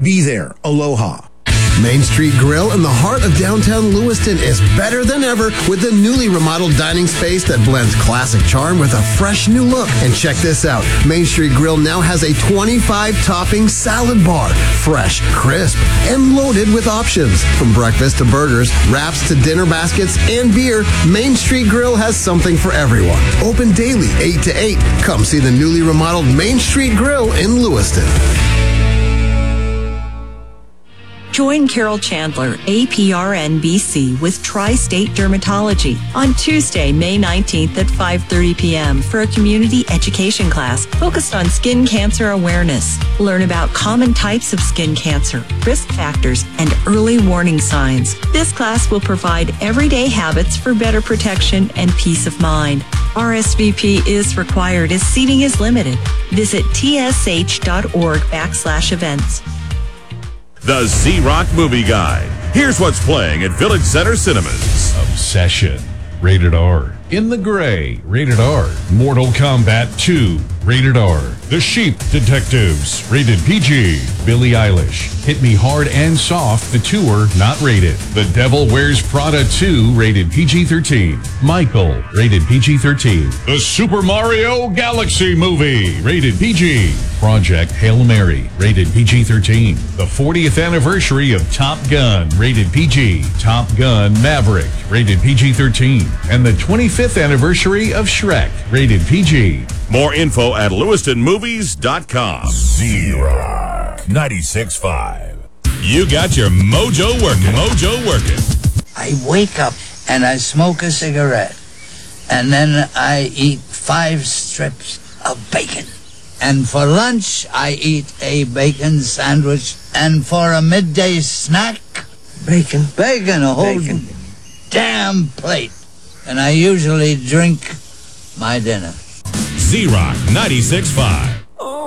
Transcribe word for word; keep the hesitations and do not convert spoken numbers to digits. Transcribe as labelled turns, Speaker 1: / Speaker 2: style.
Speaker 1: Be there. Aloha.
Speaker 2: Main Street Grill in the heart of downtown Lewiston is better than ever with the newly remodeled dining space that blends classic charm with a fresh new look. And check this out. Main Street Grill now has a twenty-five topping salad bar. Fresh, crisp, and loaded with options. From breakfast to burgers, wraps to dinner baskets, and beer, Main Street Grill has something for everyone. Open daily, eight to eight. Come see the newly remodeled Main Street Grill in Lewiston.
Speaker 3: Join Carol Chandler, A P R N B C, with Tri-State Dermatology on Tuesday, May nineteenth at five thirty p.m. for a community education class focused on skin cancer awareness. Learn about common types of skin cancer, risk factors, and early warning signs. This class will provide everyday habits for better protection and peace of mind. R S V P is required as seating is limited. Visit tsh.org backslash events.
Speaker 4: The Z-Rock Movie Guide. Here's what's playing at Village Center Cinemas.
Speaker 5: Obsession, rated R. In the Gray, rated R. Mortal Kombat two, rated R. The Sheep Detectives, rated P G. Billie Eilish, Hit Me Hard and Soft, the tour, not rated. The Devil Wears Prada two, rated P G thirteen. Michael, rated P G thirteen. The Super Mario Galaxy Movie, rated P G. Project Hail Mary, rated P G thirteen. The fortieth anniversary of Top Gun, rated P G. Top Gun Maverick, rated P G thirteen. And the twenty-fifth anniversary of Shrek, rated P G.
Speaker 4: More info at lewiston movies dot com.
Speaker 6: Z-Rock ninety-six point five.
Speaker 4: You got your mojo working. Mojo working.
Speaker 7: I wake up and I smoke a cigarette. And then I eat five strips of bacon. And for lunch, I eat a bacon sandwich. And for a midday snack,
Speaker 8: bacon.
Speaker 7: Bacon, a whole
Speaker 8: bacon.
Speaker 7: damn plate. And I usually drink my dinner.
Speaker 4: Z-Rock ninety-six point five.